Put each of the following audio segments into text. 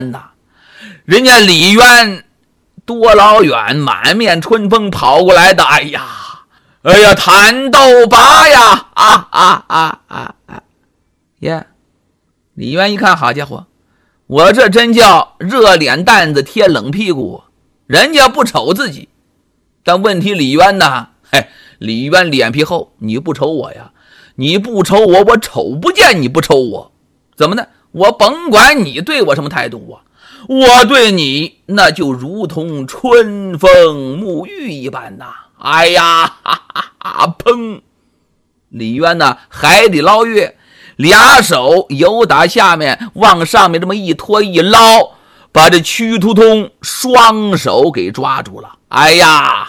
呐，人家李渊多老远满面春风跑过来的，哎呀，弹豆拔呀，耶！李渊一看，好家伙，我这真叫热脸蛋子贴冷屁股，人家不瞅自己，但问题李渊呢？李渊脸皮厚，你不瞅我呀？你不瞅我，我瞅不见你不瞅我，怎么呢？我甭管你对我什么态度啊，我对你那就如同春风沐浴一般呐！哎呀，砰！李渊呢，海底捞月，俩手由打下面往上面这么一拖一捞，把这屈突通双手给抓住了。哎呀，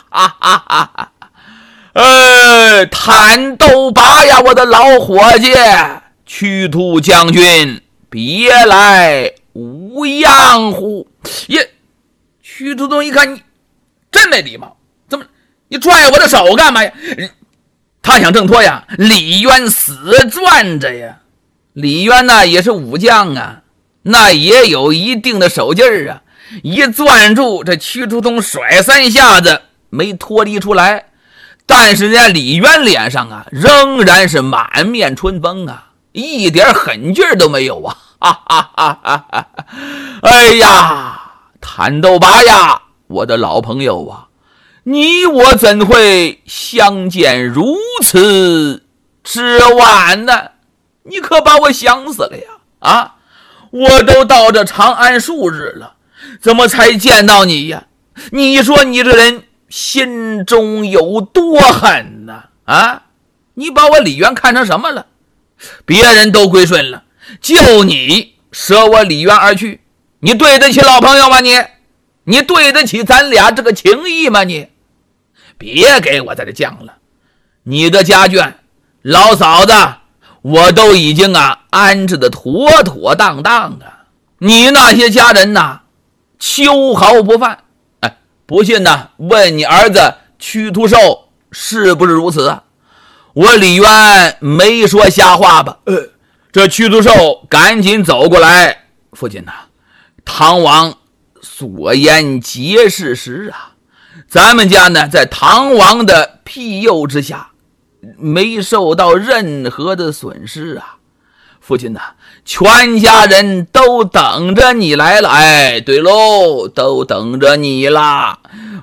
弹豆拔呀，我的老伙计，屈突将军，别来无恙乎？耶！屈突通一看，你真没礼貌，怎么你拽我的手干嘛呀？他想挣脱呀，李渊死攥着呀。李渊呢也是武将啊，那也有一定的手劲儿啊，一攥住这屈突通甩3下子没脱离出来。但是人家李渊脸上啊仍然是满面春风啊，一点狠劲儿都没有啊！哎呀，弹豆拔呀，我的老朋友啊，你我怎会相见如此之晚呢？你可把我想死了呀！我都到这长安数日了，怎么才见到你呀？你说你这人心中有多狠呢？你把我李渊看成什么了？别人都归顺了，就你舍我李渊而去，你对得起老朋友吗？你对得起咱俩这个情谊吗？你别给我在这犟了，你的家眷老嫂子我都已经安置的妥妥当当啊，你那些家人秋毫不犯。不信呢，问你儿子屈突寿是不是如此啊？我李渊没说瞎话吧？这屈突寿赶紧走过来，父亲唐王所言皆是实啊，咱们家呢在唐王的庇佑之下，没受到任何的损失啊。父亲全家人都等着你来了。对喽，都等着你了。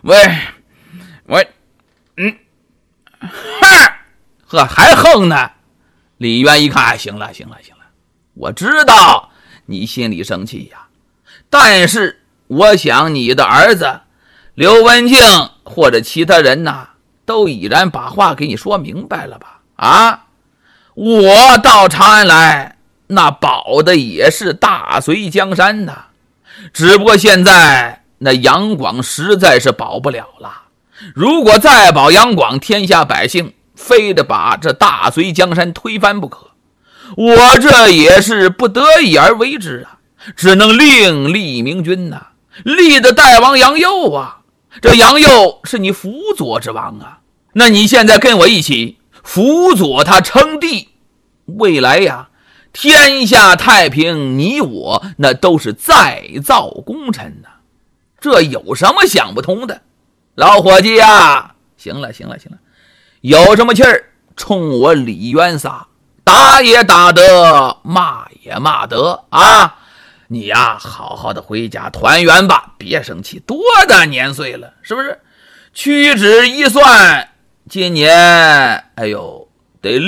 还横呢。李渊一看，行了，我知道你心里生气呀，但是我想你的儿子刘文静或者其他人都已然把话给你说明白了吧？我到长安来，那保的也是大隋江山呐，只不过现在那杨广实在是保不了了。如果再保杨广，天下百姓非得把这大隋江山推翻不可。我这也是不得已而为之啊，只能另立明君呐，立的代王杨佑啊。这杨佑是你辅佐之王啊，那你现在跟我一起辅佐他称帝，未来天下太平，你我那都是再造功臣呐，这有什么想不通的？老伙计行了，有什么气儿冲我李渊撒，打也打得，骂也骂得你好好的回家团圆吧，别生气，多大年岁了，是不是？屈指一算，今年得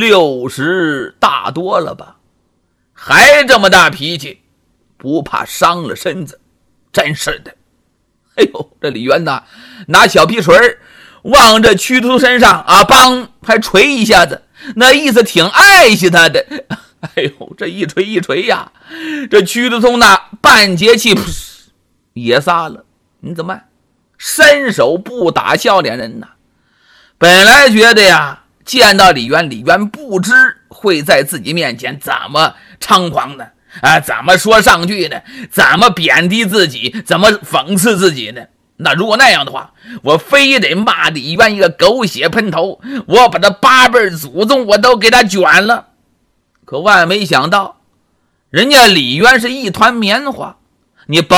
60大多了吧，还这么大脾气，不怕伤了身子，真是的。这李渊拿小皮锤往这屈突身上梆还捶一下子，那意思挺爱惜他的。这一锤呀，这屈突通半截气也撒了。你怎么办？伸手不打笑脸人本来觉得见到李渊不知会在自己面前怎么猖狂呢？怎么说上句呢？怎么贬低自己？怎么讽刺自己呢？那如果那样的话，我非得骂李渊一个狗血喷头，我把他8辈祖宗我都给他卷了。可万没想到，人家李渊是一团棉花，你甭